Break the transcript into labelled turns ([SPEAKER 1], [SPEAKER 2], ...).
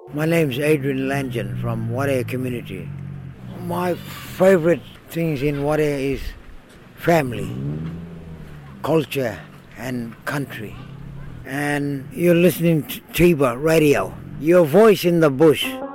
[SPEAKER 1] My name is Adrian Langen from Warea community. My favorite things in Warea is family, culture and country. And you're listening to Tiba Radio, your voice in the bush.